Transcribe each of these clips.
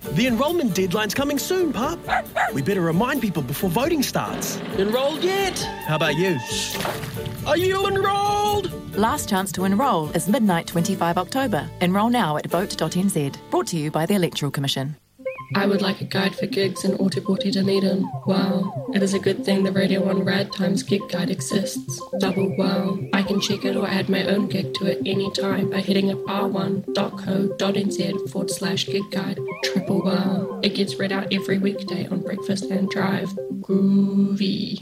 The enrolment deadline's coming soon, pup. We better remind people before voting starts. Enrolled yet? How about you? Are you enrolled? Last chance to enrol is midnight 25 October. Enrol now at vote.nz. Brought to you by the Electoral Commission. I would like a guide for gigs in Ōtepoti, Dunedin. Wow. It is a good thing the Radio 1 Rad Times gig guide exists. Double wow. I can check it or add my own gig to it anytime by hitting up r1.co.nz/gig guide. Triple wow. It gets read out every weekday on Breakfast and Drive. Groovy.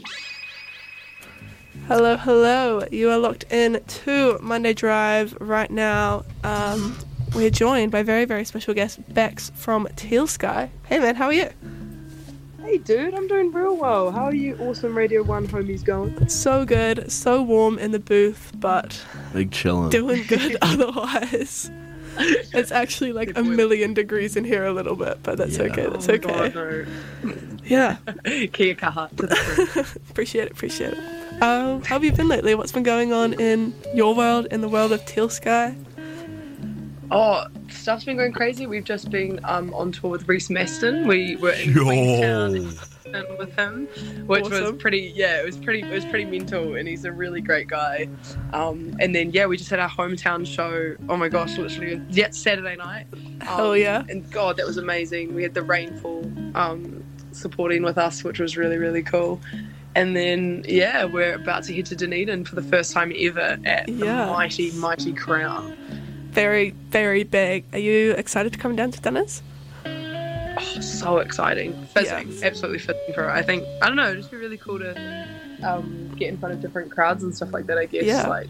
Hello, hello. You are locked in to Monday Drive right now. We're joined by very, very special guest, Bex from Teal Sky. Hey, man, how are you? Hey, dude, I'm doing real well. How are you awesome Radio 1 homies going? So good, so warm in the booth, but big chillin'. Doing good otherwise. It's actually like a million degrees in here a little bit, but that's okay, that's okay. God, no. Yeah. Kia kaha to the crew. Appreciate it. How have you been lately? What's been going on in your world, in the world of Teal Sky? Oh, stuff's been going crazy. We've just been on tour with Reese Maston. We were in Queenstown with him, which was pretty. Yeah, it was pretty mental, and he's a really great guy. And then we just had our hometown show. Oh my gosh, literally, Saturday night. Hell yeah! And God, that was amazing. We had the Rainfall supporting with us, which was really, really cool. And then we're about to head to Dunedin for the first time ever at the mighty, mighty Crown. Very, very big. Are you excited to come down to Dunners? Oh, so exciting. Absolutely fitting for it. I think, I don't know, it'd just be really cool to get in front of different crowds and stuff like that, I guess. Yeah.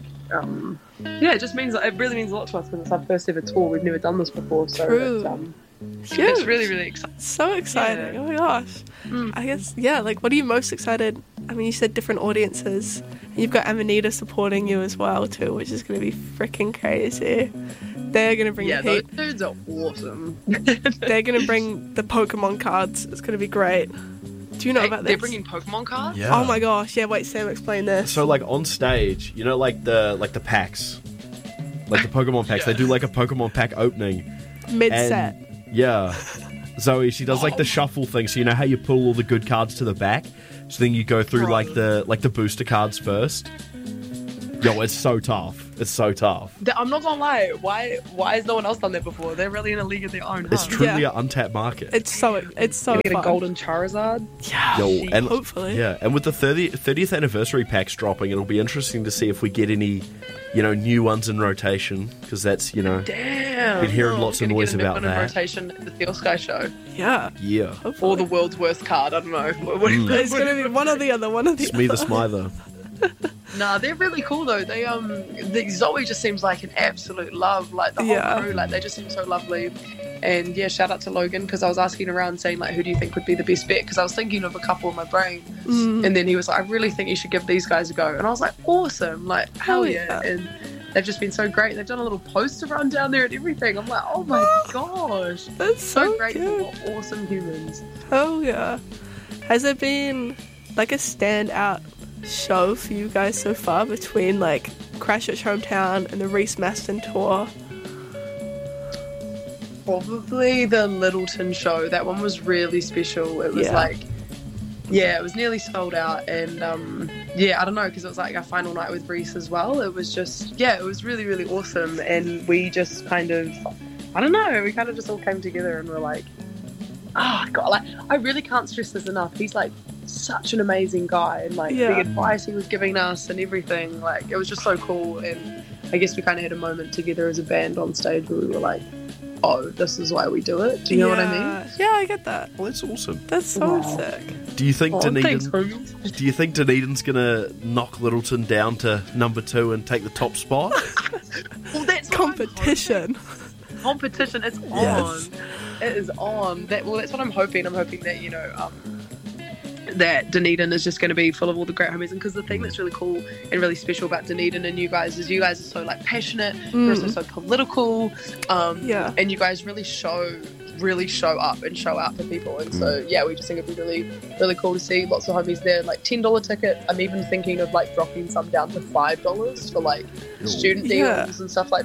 It just means, it really means a lot to us because it's our first ever tour. We've never done this before. So True. It's really, really exciting. So exciting. Yeah. Oh my gosh. I guess, what are you most excited? I mean, you said different audiences. You've got Amanita supporting you as well too, which is going to be freaking crazy. They're going to bring the heat. Those dudes are awesome. They're going to bring the Pokemon cards. It's going to be great. Do you know about this? They're bringing Pokemon cards? Yeah. Oh my gosh. Yeah, wait, Sam, explain this. So like on stage, you know, like the packs, like the Pokemon packs, they do like a Pokemon pack opening. Mid-set. Yeah. Zoe, she does like the shuffle thing. So you know how you pull all the good cards to the back? So then you go through like the booster cards first. Yo, it's so tough. It's so tough. I'm not gonna lie. Why has no one else done that before? They're really in a league of their own. Huh? It's truly an untapped market. It's so you get fun. a golden Charizard. Yeah. Yo, and hopefully. Yeah, and with the 30th anniversary packs dropping, it'll be interesting to see if we get any, new ones in rotation, because that's, Damn. been hearing lots of noise about that. In rotation at the Teal Sky show. Yeah. Yeah. Hopefully. Or the world's worst card. I don't know. It's going to be one or the other. Smither Smither. Nah, they're really cool though. The Zoe just seems like an absolute love. Like the whole crew, like they just seem so lovely. And shout out to Logan, because I was asking around saying like, who do you think would be the best bet? Because I was thinking of a couple in my brain, and then he was like, I really think you should give these guys a go. And I was like, awesome, like hell yeah. And they've just been so great. They've done a little poster run down there and everything. I'm like, oh my gosh, that's so great. Cute. What awesome humans. Oh yeah. Has there been like a standout show for you guys so far between like Christchurch Hometown and the Reese Maston tour? Probably the Littleton show. That one was really special. It was it was nearly sold out, and I don't know, because it was like our final night with Reese as well. It was just it was really, really awesome, and we just kind of, I don't know, we kind of just all came together and were like, oh god, like I really can't stress this enough. He's like such an amazing guy, and like the advice he was giving us and everything, like it was just so cool. And I guess we kind of had a moment together as a band on stage where we were like, oh, this is why we do it. Do you know what I mean? Yeah, I get that. Well, that's awesome. That's so sick. Do you think Dunedin's gonna knock Littleton down to number 2 and take the top spot? Well, that's competition. Competition, it's on. Yes. It is on. That's what I'm hoping. I'm hoping that that Dunedin is just going to be full of all the great homies. And because the thing that's really cool and really special about Dunedin and you guys is you guys are so like passionate, you're also so political, and you guys really show up and show out for people. And so we just think it'd be really, really cool to see lots of homies there. Like $10 ticket. I'm even thinking of like dropping some down to $5 for like student deals and stuff like that.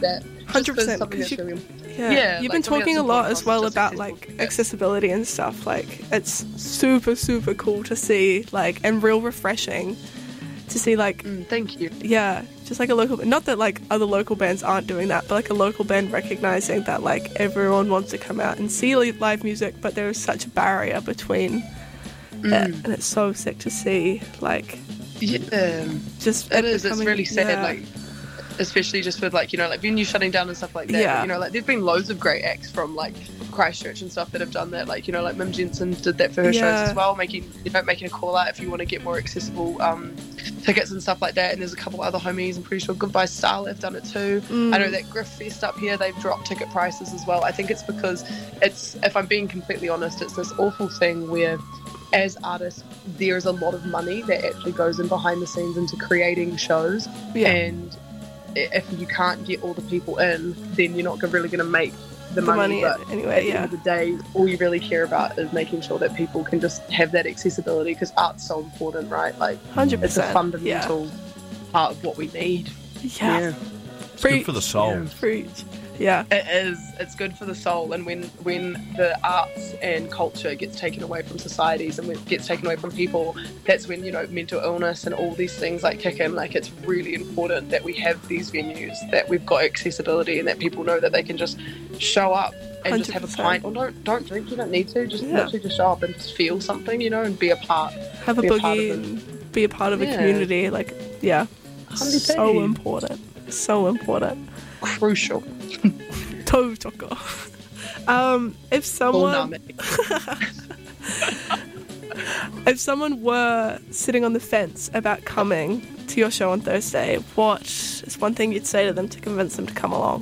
just 100%, as something 'cause that's you- really Yeah, you've like, been something talking a that's lot important as to us, well just about accessible. like accessibility and stuff. Like it's super, super cool to see, like, and real refreshing to see, like, Thank you. yeah, just like a local, not that like other local bands aren't doing that, but like a local band recognizing that like everyone wants to come out and see live music, but there is such a barrier between it, and it's so sick to see, like, Yeah. just It is. It's becoming- really sad, yeah. like, especially just with, like, you know, like venues shutting down and stuff like that. Yeah. You know, like, there've been loads of great acts from, like, Christchurch and stuff that have done that. Like, you know, like Mim Jensen did that for her Yeah. shows as well, making a call out if you want to get more accessible tickets and stuff like that. And there's a couple other homies, I'm pretty sure Goodbye Style have done it too. I know that Griff Fest up here, they've dropped ticket prices as well. I think it's because it's, if I'm being completely honest, it's this awful thing where, as artists, there's a lot of money that actually goes in behind the scenes into creating shows. Yeah. And if you can't get all the people in, then you're not really going to make the money. But anyway, at the yeah. end of the day, all you really care about is making sure that people can just have that accessibility, because art's so important, right? Like, 100%. it's a fundamental part of what we need. Yeah. It's good for the soul. Preach. Yeah. It is. It's good for the soul. And when the arts and culture gets taken away from societies and when it gets taken away from people, that's when, you know, mental illness and all these things like kick in. Like, it's really important that we have these venues, that we've got accessibility, and that people know that they can just show up and just have a 100%. pint, or don't drink. You don't need to. Just Yeah. literally just show up and just feel something, you know, and be a part. Have a be a part boogie of it. and be a part of a Yeah. community. Like, yeah. 100%. So important. So important. Crucial. Tautoko. If someone if someone were sitting on the fence about coming to your show on Thursday, what is one thing you'd say to them to convince them to come along?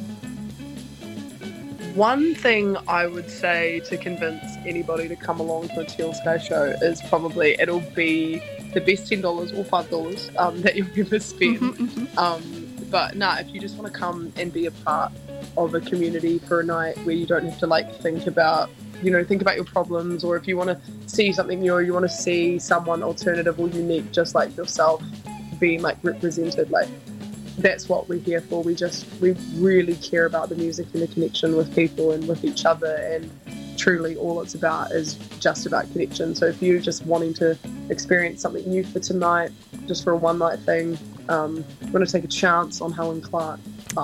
One thing I would say to convince anybody to come along to a Teal Sky show is probably it'll be the best $10 or $5 that you'll ever spend. But if you just want to come and be a part of a community for a night where you don't have to like think about your problems, or if you want to see something new, or you want to see someone alternative or unique just like yourself being like represented, like that's what we're here for. We really care about the music and the connection with people and with each other, and truly all it's about is just about connection. So if you're just wanting to experience something new for tonight, just for a one night thing, want to take a chance on Helen Clark,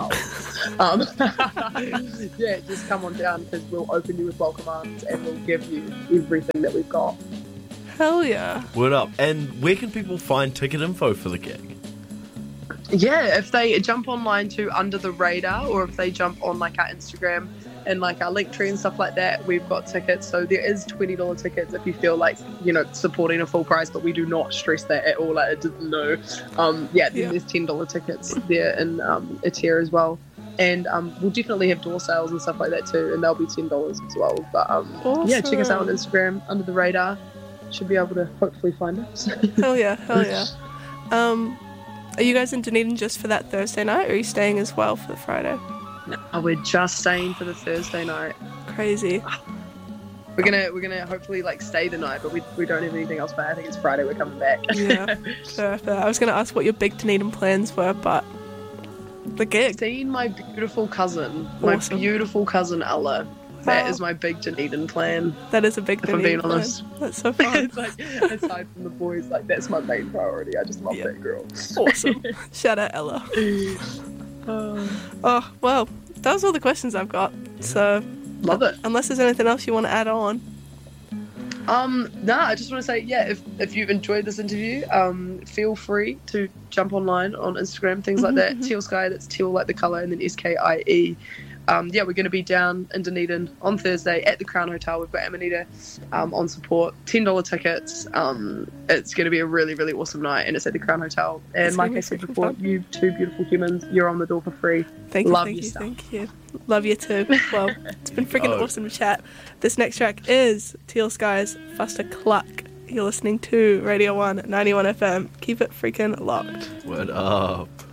yeah, just come on down, because we'll open you with welcome arms and we'll give you everything that we've got. Hell yeah. Word up. And where can people find ticket info for the gig? Yeah, if they jump online to Under the Radar, or if they jump on like our Instagram and like our link tree and stuff like that, we've got tickets. So there is $20 tickets if you feel like, you know, supporting a full price, but we do not stress that at all. Like, I didn't know. Then there's $10 tickets there in Aotea as well. And we'll definitely have door sales and stuff like that too, and they'll be $10 as well. But yeah, check us out on Instagram, Under the Radar. Should be able to hopefully find us. Hell yeah. Hell yeah. Are you guys in Dunedin just for that Thursday night, or are you staying as well for the Friday? No, we're just staying for the Thursday night. Crazy. We're gonna hopefully like stay the night, but we don't have anything else planned. I think it's Friday we're coming back. Yeah. Fair. I was gonna ask what your big Dunedin plans were, but the gig. Seeing my beautiful cousin, Awesome. Ella. That Wow. is my big Dunedin plan. That is a big If I'm being Dunedin plan. honest. That's so fun. It's like, aside from the boys, like that's my main priority. I just love Yeah. that girl. Awesome. Shout out Ella. Oh, well, that was all the questions I've got. So, Love it. unless there's anything else you want to add on. I just want to say, yeah, if you've enjoyed this interview, feel free to jump online on Instagram, things like that. Teal Sky, that's teal like the colour, and then SKIE. We're going to be down in Dunedin on Thursday at the Crown Hotel. We've got Amanita on support, $10 tickets. It's going to be a really, really awesome night, and it's at the Crown Hotel. And It's like gonna I be said freaking before, fun. you two beautiful humans, you're on the door for free. Thank you, Love thank your you, stuff. thank you. Love you too. Well, it's been freaking Oh. awesome to chat. This next track is Teal Sky's Faster Cluck. You're listening to Radio 1 91 FM. Keep it freaking locked. Word up.